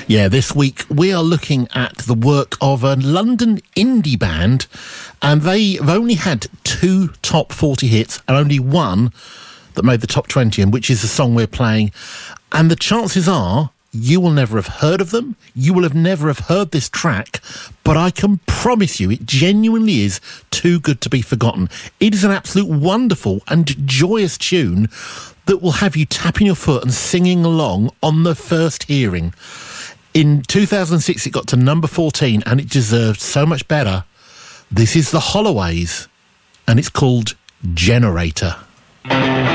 Yeah, this week we are looking at the work of a London indie band, and they've only had 2 top 40 hits and only one that made the top 20, and which is the song we're playing. And the chances are you will never have heard of them, you will have never have heard this track, but I can promise you it genuinely is too good to be forgotten. It is an absolute wonderful and joyous tune that will have you tapping your foot and singing along on the first hearing. In 2006, it got to number 14, and it deserved so much better. This is the Holloways, and it's called Generator.